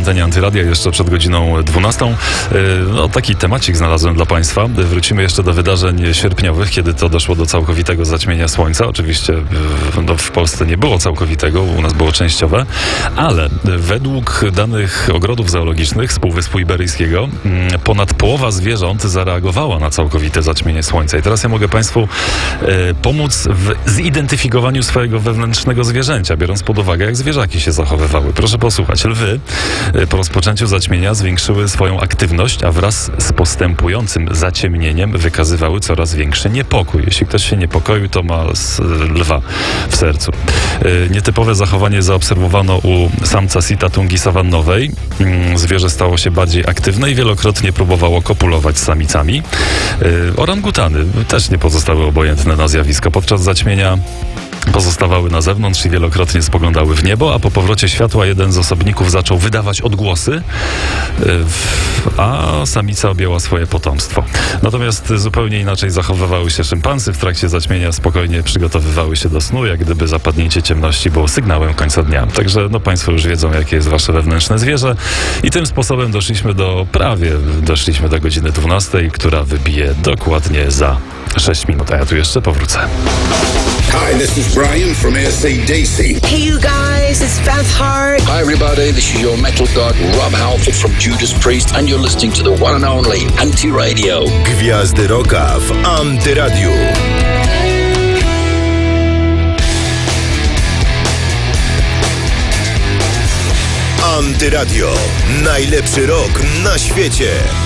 antenie Antyradia jeszcze przed godziną 12. No, taki temacik znalazłem dla Państwa. Wrócimy jeszcze do wydarzeń sierpniowych, kiedy to doszło do całkowitego zaćmienia słońca. Oczywiście w Polsce nie było całkowitego, u nas było częściowe, ale według danych ogrodów zoologicznych z Półwyspu Iberyjskiego ponad połowa zwierząt zareagowała na całkowite zaćmienie słońca. I teraz ja mogę Państwu pomóc w zidentyfikowaniu swojego wewnętrznego zwierzęcia, biorąc pod uwagę, jak zwierzaki się zachowywały. Proszę posłuchać. Lwy po rozpoczęciu zaćmienia zwiększyły swoją aktywność, a wraz z postępującym zaciemnieniem wykazywały coraz większy niepokój. Jeśli ktoś się niepokoił, to ma lwa w sercu. Nietypowe zachowanie zaobserwowano u samca sitatungi sawannowej. Zwierzę stało się bardziej aktywne i wielokrotnie próbowało kopulować z samicami. Orangutany też nie pozostały obojętne na zjawisko. Podczas zaćmienia pozostawały na zewnątrz i wielokrotnie spoglądały w niebo, a po powrocie światła jeden z osobników zaczął wydawać odgłosy, a samica objęła swoje potomstwo. Natomiast zupełnie inaczej zachowywały się szympansy. W trakcie zaćmienia spokojnie przygotowywały się do snu, jak gdyby zapadnięcie ciemności było sygnałem końca dnia. Także Państwo już wiedzą, jakie jest Wasze wewnętrzne zwierzę. I tym sposobem doszliśmy do godziny 12, która wybije dokładnie za 6 minut. A ja tu jeszcze powrócę. Hi, this is Brian from AC/DC. Hey you guys, it's Beth Hart. Hi everybody, this is your metal god Rob Halford from Judas Priest and you're listening to the one and only Anti-Radio. Gwiazdy Rocka w Antyradiu. Antyradio. Najlepszy rock na świecie.